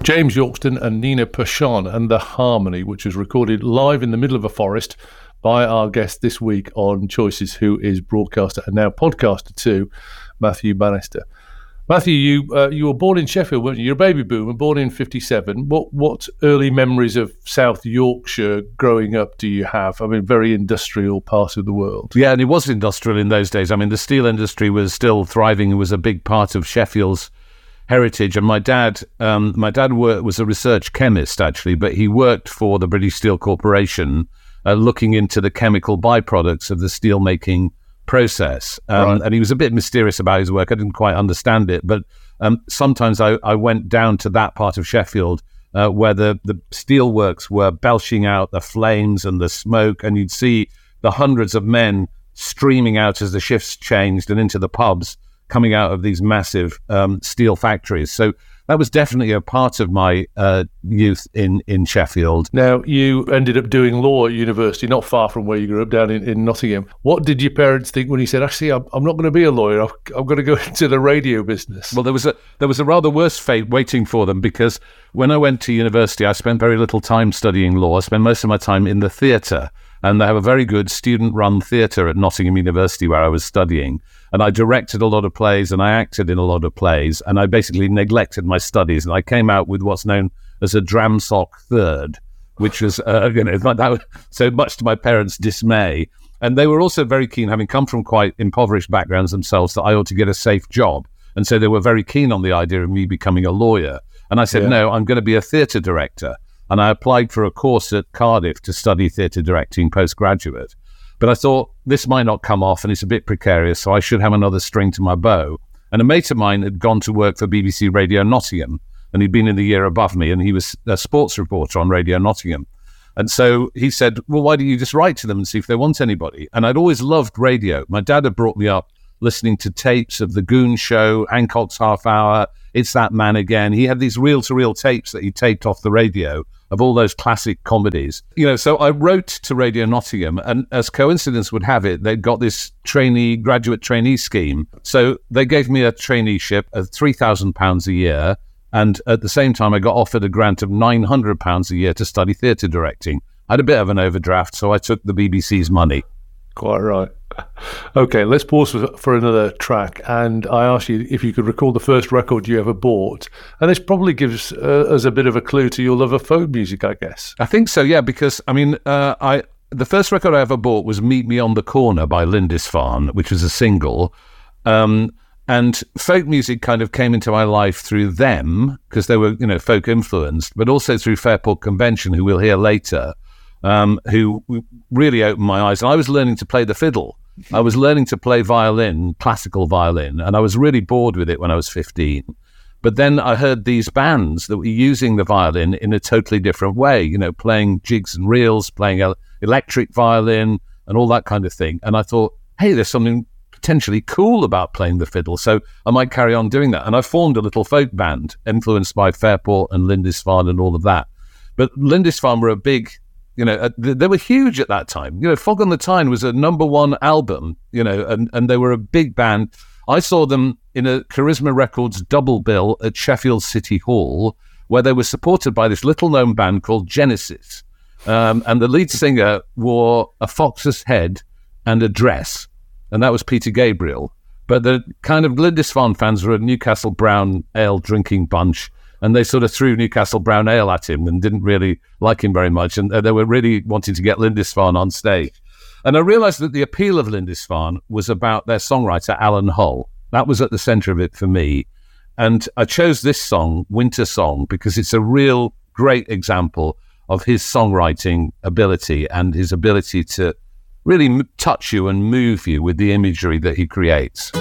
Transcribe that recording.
James Yorkston and Nina Pershon and The Harmony, which was recorded live in the middle of a forest by our guest this week on Choices, who is broadcaster and now podcaster too, Matthew Bannister. Matthew, you were born in Sheffield, weren't you? You're a baby boomer, born in 57. What early memories of South Yorkshire growing up do you have? I mean, very industrial part of the world. Yeah, and it was industrial in those days. I mean, the steel industry was still thriving. It was a big part of Sheffield's heritage. And my dad was a research chemist, actually, but he worked for the British Steel Corporation, looking into the chemical byproducts of the steel-making process. Right. And he was a bit mysterious about his work. I didn't quite understand it, but sometimes I went down to that part of Sheffield where the steelworks were belching out the flames and the smoke, and you'd see the hundreds of men streaming out as the shifts changed and into the pubs coming out of these massive steel factories. So that was definitely a part of my youth in Sheffield. Now, you ended up doing law at university, not far from where you grew up, down in Nottingham. What did your parents think when you said, actually, I'm not going to be a lawyer, I'm going to go into the radio business? Well, there was a rather worse fate waiting for them, because when I went to university, I spent very little time studying law. I spent most of my time in the theatre, and they have a very good student-run theatre at Nottingham University where I was studying. And I directed a lot of plays and I acted in a lot of plays, and I basically neglected my studies, and I came out with what's known as a Dramsoc third, which was, that was so much to my parents' dismay. And they were also very keen, having come from quite impoverished backgrounds themselves, that I ought to get a safe job. And so they were very keen on the idea of me becoming a lawyer. And I said, no, I'm going to be a theatre director. And I applied for a course at Cardiff to study theatre directing postgraduate. But I thought, this might not come off and it's a bit precarious, so I should have another string to my bow. And a mate of mine had gone to work for BBC Radio Nottingham, and he'd been in the year above me, and he was a sports reporter on Radio Nottingham. And so he said, well, why don't you just write to them and see if they want anybody? And I'd always loved radio. My dad had brought me up listening to tapes of The Goon Show, Hancock's Half Hour, It's That Man Again. He had these reel-to-reel tapes that he taped off the radio of all those classic comedies. So I wrote to Radio Nottingham, and as coincidence would have it, they'd got this graduate trainee scheme. So they gave me a traineeship of £3,000 a year, and at the same time I got offered a grant of £900 a year to study theatre directing. I had a bit of an overdraft, so I took the BBC's money. Quite right. Okay, let's pause for another track, and I asked you if you could recall the first record you ever bought, and this probably gives us a bit of a clue to your love of folk music, I guess. I think so, yeah, because the first record I ever bought was Meet Me on the Corner by Lindisfarne, which was a single, and folk music kind of came into my life through them, because they were folk influenced, but also through Fairport Convention, who we'll hear later, who really opened my eyes. And I was learning to play the fiddle. I was learning to play violin, classical violin, and I was really bored with it when I was 15. But then I heard these bands that were using the violin in a totally different way, playing jigs and reels, playing electric violin and all that kind of thing. And I thought, hey, there's something potentially cool about playing the fiddle, so I might carry on doing that. And I formed a little folk band influenced by Fairport and Lindisfarne and all of that. But Lindisfarne were a big... they were huge at that time. Fog on the Tyne was a number one album, and they were a big band. I saw them in a Charisma Records double bill at Sheffield City Hall, where they were supported by this little-known band called Genesis. And the lead singer wore a fox's head and a dress, and that was Peter Gabriel. But the kind of Lindisfarne fans were a Newcastle Brown Ale drinking bunch, and they sort of threw Newcastle Brown Ale at him and didn't really like him very much. And they were really wanting to get Lindisfarne on stage. And I realized that the appeal of Lindisfarne was about their songwriter, Alan Hull. That was at the center of it for me. And I chose this song, Winter Song, because it's a real great example of his songwriting ability and his ability to really touch you and move you with the imagery that he creates.